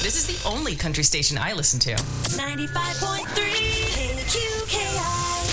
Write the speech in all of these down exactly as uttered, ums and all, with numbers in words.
This is the only country station I listen to. ninety-five point three K Q K I.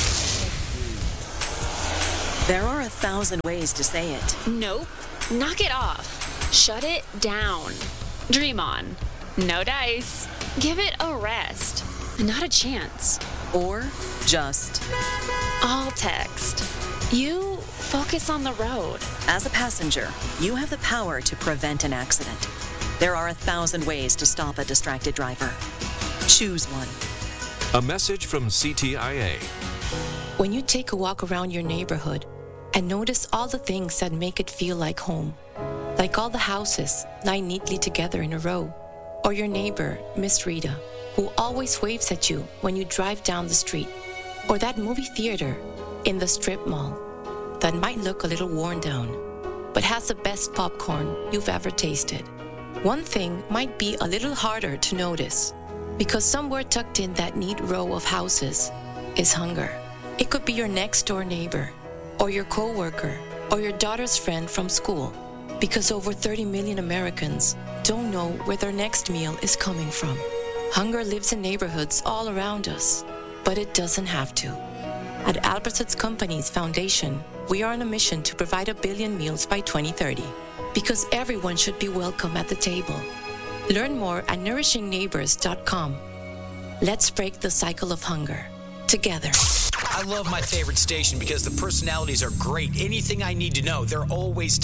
There are a thousand ways to say it. Nope. Knock it off. Shut it down. Dream on. No dice. Give it a rest. Not a chance. Or just All text. You focus on the road. as a passenger, you have the power to prevent an accident. There are a thousand ways to stop a distracted driver. Choose one. A message from C T I A. When you take a walk around your neighborhood and notice all the things that make it feel like home, like all the houses lying neatly together in a row, or your neighbor, Miss Rita, who always waves at you when you drive down the street, or that movie theater in the strip mall that might look a little worn down, but has the best popcorn you've ever tasted. One thing might be a little harder to notice, because somewhere tucked in that neat row of houses is hunger. It could be your next door neighbor, or your coworker, or your daughter's friend from school, because over thirty million Americans don't know where their next meal is coming from. Hunger lives in neighborhoods all around us, but it doesn't have to. At Albertsons Companies Foundation, we are on a mission to provide a billion meals by twenty thirty, because everyone should be welcome at the table. Learn more at nourishing neighbors dot com. Let's break the cycle of hunger together. I love my favorite station because the personalities are great. Anything I need to know, they're always